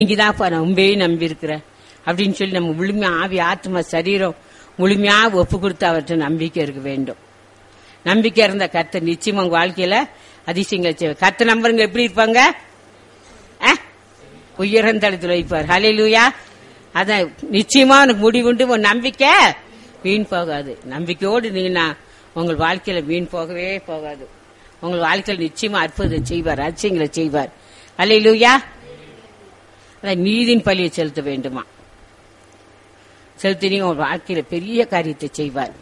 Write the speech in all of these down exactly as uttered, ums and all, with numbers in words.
நீங்கதான்ப்பா நான் உண்மையே நம்பி இருக்கிறேன் அப்படின்னு சொல்லி நம்ம முழுமையா ஆவி ஆத்மா சரீரம் முழுமையா ஒப்பு கொடுத்து அவர்கிட்ட நம்பிக்கை இருக்க வேண்டும். நம்பிக்கை இருந்த கர்த்தர் நிச்சயமா உங்க வாழ்க்கையில அதிசயங்களை செய்வார். கர்த்தர் நம்பருங்க எப்படி இருப்பாங்க? உயர்ந்த இடத்துல வைப்பார். ஹல்லேலூயா. அதான் நிச்சயமா உனக்கு முடிவுண்டு உன் நம்பிக்கை வீண் போகாது. நம்பிக்கையோடு நீங்க உங்கள் வாழ்க்கையில வீண் போகவே போகாது. உங்கள் வாழ்க்கையில் நிச்சயமா அற்புதம் செய்வார், அதிசயங்களை செய்வார். ஹல்லேலூயா. அதான் நீதின் பலியை செலுத்த வேண்டுமா? செலுத்தினீங்க உங்க வாழ்க்கையில பெரிய காரியத்தை செய்வார்.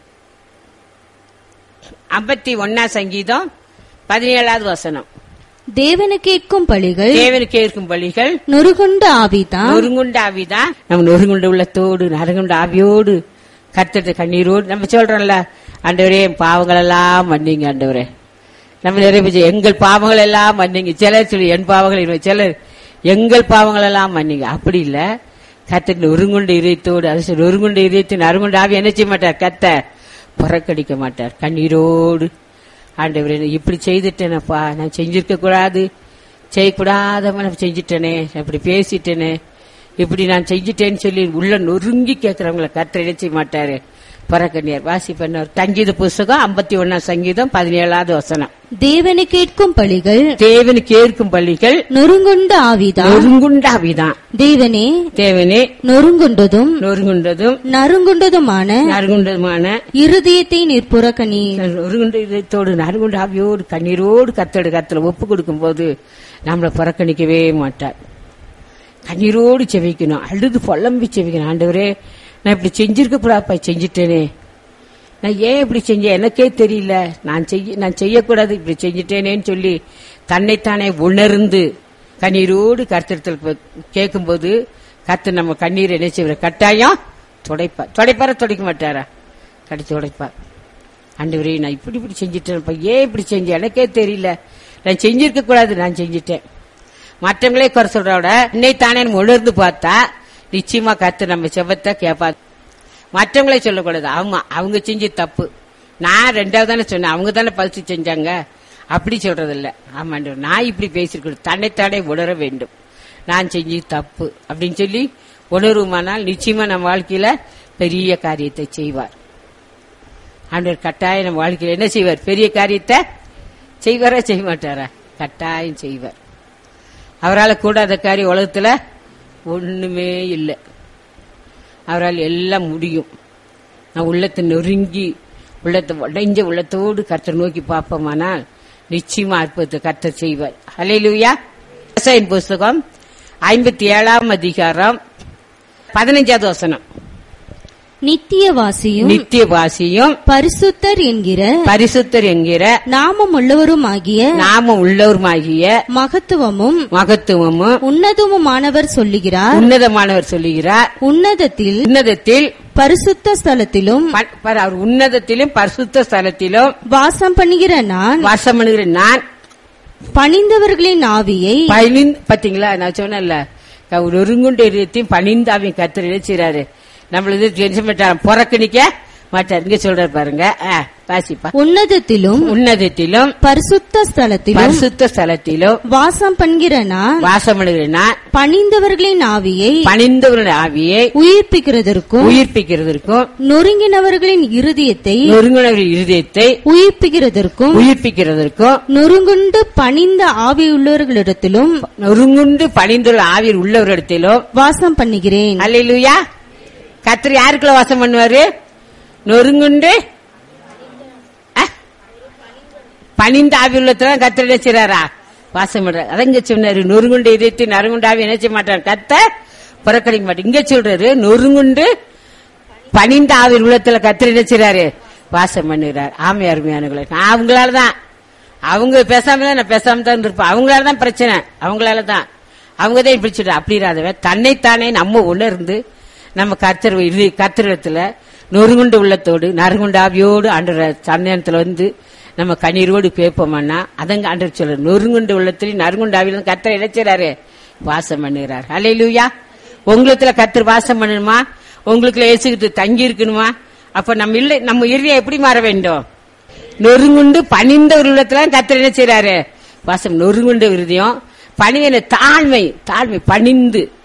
ஐம்பத்தி ஒன்னா சங்கீதம் பதினேழாவது வசனம். தேவனுக்கு கேட்கும் பலிகள் தேவனுக்கு கேட்கும் பலிகள் நொறுகுண்ட ஆவிதான் நொறுங்குண்ட ஆவிதான். நம்ம நொறுங்குண்ட உள்ளத்தோடு நறுகுண்ட ஆவியோடு கர்த்தர் கண்ணீரோடு நம்ம சொல்றோம்ல, ஆண்டவரே என் பாவங்கள் எல்லாம் மன்னிங்க ஆண்டவரே. நம்ம நிறைய எங்கள் பாவங்கள் எல்லாம் மன்னிங்க. சிலர் சொல்லி என் பாவங்கள், சிலர் எங்கள் பாவங்கள் எல்லாம் மன்னிங்க. அப்படி இல்ல, கர்த்தர் நொறுங்குண்ட இதயத்தோடு அது நொறுங்குண்ட இதயத்தின் நறுகுண்ட ஆவி என்ன செய்ய மாட்டார்? கர்த்தர் புறக்கடிக்க மாட்டார். கண்ணீரோடு ஆண்டவரே இப்படி செய்துட்டேனப்பா, நான் செஞ்சிருக்க கூடாது, செய்யக்கூடாதவன் நான் செஞ்சுட்டேனே, அப்படி பேசிட்டேனே, இப்படி நான் செஞ்சுட்டேன்னு சொல்லி உள்ள நொறுங்கி கேட்கிறவங்களை கர்த்தர் என்ன செய்ய மாட்டாரு? பரக்கண்ணியார். வாசி பண்ணார். சங்கீத புஸ்தகம் ஐம்பத்தி ஒன்னாம் சங்கீதம் பதினேழாவது வசனம். தேவனு கேட்கும் பலிகள் தேவனு கேட்கும் பலிகள் நொறுங்குண்ட ஆவிதான் நொறுங்குண்ட ஆவிதான். தேவனே தேவனே நொறுங்குண்டதும் நொறுங்குண்டதும் நறுங்குண்டதுமான நறுங்குண்டதுமான இருதயத்தை நிற்புறக்கணி. நொறுங்குண்ட இதயத்தோடு நறுங்குண்ட ஆவியோடு கண்ணீரோடு கத்தோடு கத்தல ஒப்பு கொடுக்கும் போது நம்மளை புறக்கணிக்கவே மாட்டார். கண்ணீரோடு செவிக்கணும், அழுது புலம்பி செவிக்கணும். ஆண்டவரே நான் இப்படி செஞ்சிருக்க கூடாப்பா, செஞ்சுட்டேனே, நான் ஏன் இப்படி செஞ்சேன் எனக்கே தெரியல, நான் செய்ய நான் செய்யக்கூடாது, இப்படி செஞ்சுட்டேனேன்னு சொல்லி தன்னைத்தானே உணர்ந்து கண்ணீரோடு கர்த்தத்தில் கேட்கும்போது கர்த்தர் நம்ம கண்ணீர் என்ன செய்வார்? கட்டாயம் துடைப்பார். துடைப்பார துடைக்க மாட்டாரா? கடிச்சு துடைப்பார். ஆண்டவரே நான் இப்படி இப்படி செஞ்சுட்டேன்ப்பா, ஏன் இப்படி செஞ்சேன் எனக்கே தெரியல, நான் செஞ்சிருக்க கூடாது, நான் செஞ்சுட்டேன். மற்றவங்களே குறை சொல்றோட என்னைத்தானே உணர்ந்து பார்த்தா நிச்சயமா கர்த்தர் நம்ம செபத்தை கேட்பார். மற்றவங்களே சொல்லக்கூடாது, ஆமா அவங்க செஞ்சு தப்பு, நான் ரெண்டாவது தானே சொன்னேன், அவங்க தானே பரிசு செஞ்சாங்க, அப்படி சொல்றது இல்ல. ஆமாண்ட நான் இப்படி பேசிருக்கணும், தன்னைத்தானே உணர வேண்டும், நான் செஞ்சு தப்பு அப்படின்னு சொல்லி உணர்வுமானால் நிச்சயமா நம்ம வாழ்க்கையில பெரிய காரியத்தை செய்வார். ஆண்டவர் கட்டாயம் நம்ம வாழ்க்கையில என்ன செய்வார்? பெரிய காரியத்தை செய்வாரா செய்ய மாட்டாரா? கட்டாயம் செய்வார். அவரால் கூடாத காரியம் உலகத்துல ஒண்ணுமே இல்லை. அவரால் எல்லாம் முடியும். நான் உள்ளத்தை நொறுங்கி உள்ளத்தை உடைஞ்ச உள்ளத்தோடு கர்த்தர் நோக்கி பார்ப்போமானால் நிச்சயமா அற்புதத்தை கர்த்தர் செய்வார். ஹல்லேலூயா. எசாயின் புஸ்தகம் ஐம்பத்தி ஏழாம் அதிகாரம் பதினைஞ்சாவது வசனம். நித்தியவாசியும் நித்தியவாசியும் பரிசுத்தர் என்கிற பரிசுத்தர் என்கிற நாமம் உள்ளவருமாகிய நாமம் உள்ளவருமாகிய மகத்துவமும் மகத்துவமும் உன்னதமுமானவர் சொல்லுகிறார். உன்னதமானவர் சொல்லுகிறார். உன்னதத்தில் உன்னதத்தில் பரிசுத்த ஸ்தலத்திலும் அவர் உன்னதத்திலும் பரிசுத்த ஸ்தலத்திலும் வாசம் பண்ணுகிற நான் வாசம் பண்ணுகிற நான் பணிந்தவர்களின் ஆவியை பாத்தீங்களா? நான் சொன்னேன்ல, நொறுங்குண்ட இதயத்தையும் பணிந்தாவையும் கர்த்தர் நினைச்சாரு. நம்மளது புறக்கணிக்க மாட்டார். இங்க சொல்றாரு பாருங்க, வாசிப்பா. உன்னதத்திலும் உன்னதத்திலும் பரிசுத்த ஸ்தலத்திலும் பரிசுத்த ஸ்தலத்திலும் வாசம் பண்ணுகிற நான் வாசம் பண்ணுகிற நான் பணிந்தவர்களின் ஆவியை பணிந்தவர்களின் ஆவியை உயிர்ப்பிக்கிறதற்கும் உயிர்ப்பிக்கிறதற்கும் நொறுங்கினவர்களின் இருதயத்தை நொறுங்கினவர்களின் இருதயத்தை உயிர்ப்பிக்கிறதற்கும் உயிர்ப்பிக்கிறதற்கும் நொறுங்குண்டு பணிந்த ஆவியுள்ளவர்களிடத்திலும் நொறுங்குண்டு பணிந்துள்ள ஆவியில் உள்ளவரிடத்திலும் வாசம் பண்ணுகிறேன். அல்லேலூயா. கர்த்தர் யாருக்குள்ள வாசம் பண்ணுவாரு? நொறுங்குண்டு பணிந்த ஆவி உள்ளத்துல கர்த்தர் என்ன செய்றாரா? வாசம் பண்றாரு. அதங்க சொன்னாரு, நொறுங்குண்டு இதயத்தை நறுங்குண்டு ஆவி என்ன செய்ய மாட்டார்? கர்த்தர் புறக்கணிக்க மாட்டார். இங்க சொல்றாரு, நொறுங்குண்டு பணிந்த ஆவி உள்ளத்துல கர்த்தர் என்ன செய்றாரு? வாசம் பண்ணுகிறார். ஆமை அருமையானவர்களே, நான் அவங்களாலதான், அவங்க பேசாம தான் நான் பேசாம தான் இருப்பேன், அவங்களாலதான் பிரச்சனை, அவங்களாலதான் அவங்கதான் இப்படி சொல்ற. அப்படி இராதவ தன்னைத்தானே நம்ம உணர்ந்து நம்ம கர்த்தர் கர்த்தரிடத்துல நொறுங்குண்டு உள்ளத்தோடு நறுங்குண்டு ஆவியோடு ஆண்டவர் சன்னத்துல வந்து நம்ம கண்ணீரோடு கேட்போம்னா அதங்க ஆண்டவர் சொல்ற, நொறுங்குண்டு உள்ளத்திலையும் நறுங்குண்டு ஆவியிலும் கர்த்தர் இழைச்சாரு வாசம் பண்ணுகிறார். ஹல்லேலூயா. உங்களுக்குள்ள கர்த்தர் வாசம் பண்ணணுமா? உங்களுக்குள்ள இயேசுகிட்டு தங்கி இருக்கணுமா? அப்ப நம்ம இல்லை, நம்ம இருதயம் எப்படி மாற வேண்டும்? நொறுங்குண்டு பணிந்த ஒரு உள்ளத்துல கர்த்தர் என்ன செய்றாரு? வாசம். நொறுங்குண்டு இருதயம் பணிவின தாழ்மை தாழ்மை பணிந்து